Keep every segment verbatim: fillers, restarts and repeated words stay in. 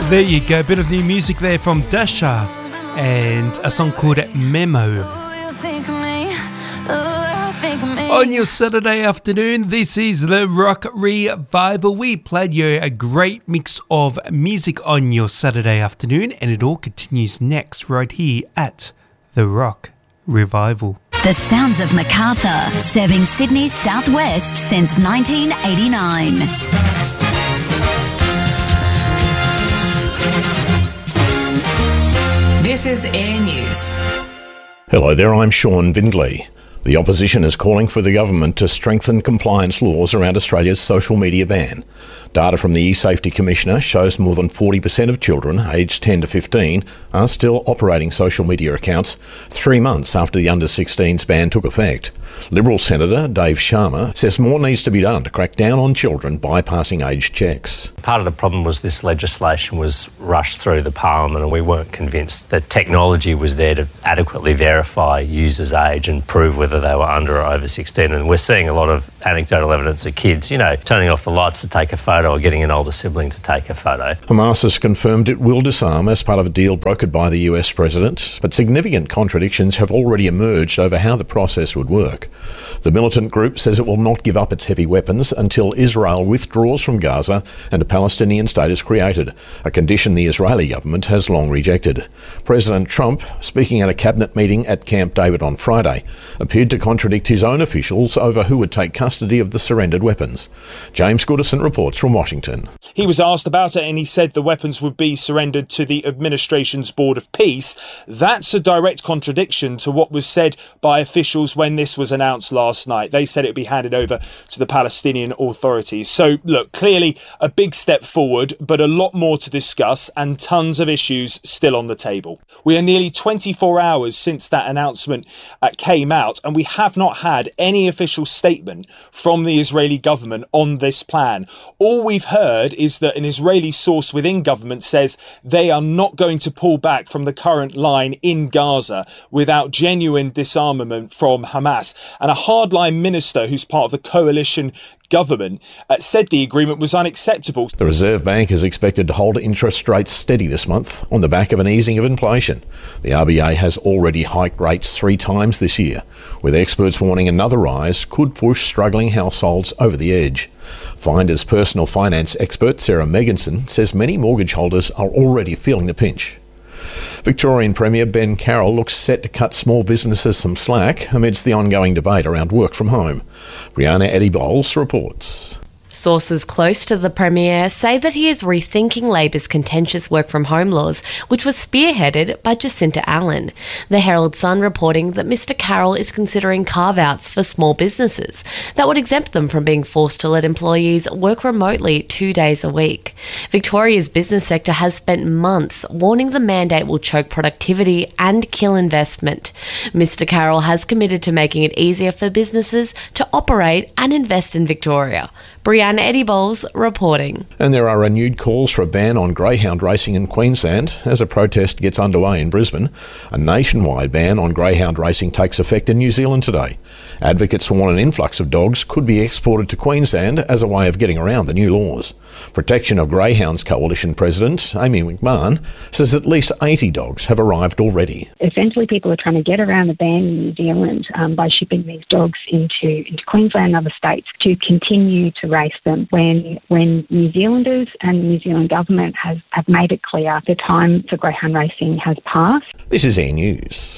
There you go, a bit of new music there from Dasha and a song called Memo. On your Saturday afternoon, this is the Rock Revival. We played you a great mix of music on your Saturday afternoon, and it all continues next right here at the Rock Revival. The sounds of Macarthur, serving Sydney's southwest since nineteen eighty-nine. This is Air News. Hello there, I'm Sean Bindley. The opposition is calling for the government to strengthen compliance laws around Australia's social media ban. Data from the E-Safety Commissioner shows more than forty percent of children aged ten to fifteen are still operating social media accounts three months after the under sixteens ban took effect. Liberal Senator Dave Sharma says more needs to be done to crack down on children bypassing age checks. Part of the problem was this legislation was rushed through the Parliament and we weren't convinced that technology was there to adequately verify users' age and prove whether they were under or over sixteen. And we're seeing a lot of anecdotal evidence of kids, you know, turning off the lights to take a photo or getting an older sibling to take a photo. Hamas has confirmed it will disarm as part of a deal brokered by the U S president, but significant contradictions have already emerged over how the process would work. The militant group says it will not give up its heavy weapons until Israel withdraws from Gaza and a Palestinian state is created, a condition the Israeli government has long rejected. President Trump, speaking at a cabinet meeting at Camp David on Friday, appeared to contradict his own officials over who would take custody of the surrendered weapons. James Goodison reports from Washington. He was asked about it and he said the weapons would be surrendered to the administration's Board of Peace. That's a direct contradiction to what was said by officials when this was announced last night. They said it would be handed over to the Palestinian authorities. So, look, clearly a big step forward, but a lot more to discuss and tons of issues still on the table. We are nearly twenty-four hours since that announcement uh, came out, and we have not had any official statement from the Israeli government on this plan. All we've heard is that an Israeli source within government says they are not going to pull back from the current line in Gaza without genuine disarmament from Hamas. And a hardline minister who's part of the coalition government uh, said the agreement was unacceptable. The Reserve Bank is expected to hold interest rates steady this month on the back of an easing of inflation. The R B A has already hiked rates three times this year, with experts warning another rise could push struggling households over the edge. Finder's personal finance expert Sarah Megginson says many mortgage holders are already feeling the pinch. Victorian Premier Ben Carroll looks set to cut small businesses some slack amidst the ongoing debate around work from home. Brianna Eddie-Bowles reports. Sources close to the Premier say that he is rethinking Labor's contentious work-from-home laws, which was spearheaded by Jacinta Allen. The Herald Sun reporting that Mr Carroll is considering carve-outs for small businesses that would exempt them from being forced to let employees work remotely two days a week. Victoria's business sector has spent months warning the mandate will choke productivity and kill investment. Mr Carroll has committed to making it easier for businesses to operate and invest in Victoria. Brianna Eddie-Bowles reporting. And there are renewed calls for a ban on greyhound racing in Queensland as a protest gets underway in Brisbane. A nationwide ban on greyhound racing takes effect in New Zealand today. Advocates warn an influx of dogs could be exported to Queensland as a way of getting around the new laws. Protection of Greyhounds Coalition President Amy McMahon says at least eighty dogs have arrived already. Essentially, people are trying to get around the ban in New Zealand um, by shipping these dogs into, into Queensland and other states to continue to race them when when New Zealanders and the New Zealand government has have made it clear the time for greyhound racing has passed. This is Air News.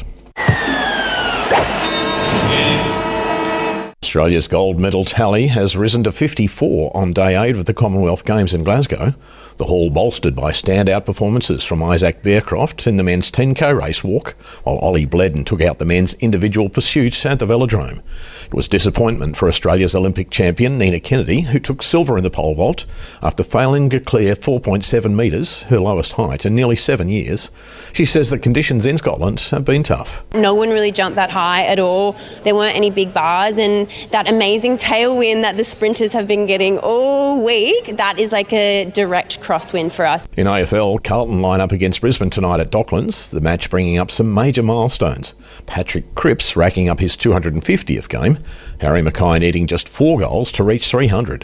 Australia's gold medal tally has risen to fifty-four on day eight of the Commonwealth Games in Glasgow. The haul bolstered by standout performances from Isaac Bearcroft in the men's ten K race walk, while Ollie Bledden took out the men's individual pursuits at the velodrome. It was disappointment for Australia's Olympic champion Nina Kennedy, who took silver in the pole vault after failing to clear four point seven metres, her lowest height in nearly seven years. She says the conditions in Scotland have been tough. No one really jumped that high at all. There weren't any big bars, and that amazing tailwind that the sprinters have been getting all week, that is like a direct crosswind for us. In A F L, Carlton line up against Brisbane tonight at Docklands, the match bringing up some major milestones. Patrick Cripps racking up his two hundred fiftieth game, Harry Mackay needing just four goals to reach three hundred.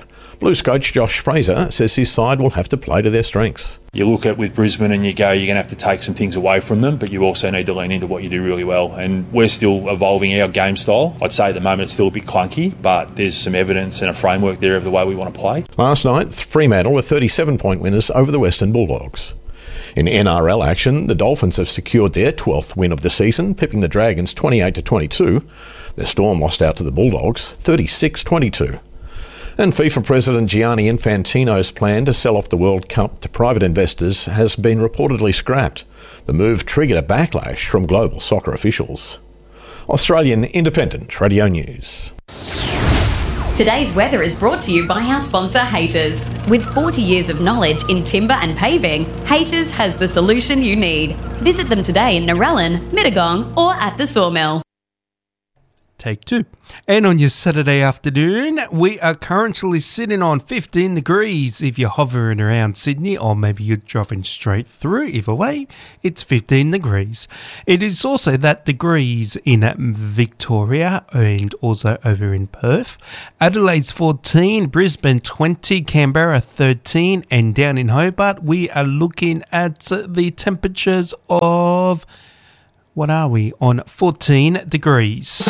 Blues coach Josh Fraser says his side will have to play to their strengths. You look at with Brisbane and you go, you're going to have to take some things away from them, but you also need to lean into what you do really well. And we're still evolving our game style. I'd say at the moment it's still a bit clunky, but there's some evidence and a framework there of the way we want to play. Last night, Fremantle were thirty-seven point winners over the Western Bulldogs. In N R L action, the Dolphins have secured their twelfth win of the season, pipping the Dragons twenty-eight to twenty-two. Their Storm lost out to the Bulldogs thirty-six twenty-two. And FIFA President Gianni Infantino's plan to sell off the World Cup to private investors has been reportedly scrapped. The move triggered a backlash from global soccer officials. Australian Independent Radio News. Today's weather is brought to you by our sponsor, Haters. With forty years of knowledge in timber and paving, Haters has the solution you need. Visit them today in Narellan, Mittagong or at the Sawmill. Take two. And on your Saturday afternoon, we are currently sitting on fifteen degrees. If you're hovering around Sydney, or maybe you're driving straight through, either way, it's fifteen degrees. It is also that degrees in Victoria and also over in Perth. Adelaide's fourteen, Brisbane twenty, Canberra thirteen, and down in Hobart, we are looking at the temperatures of, what are we, on fourteen degrees.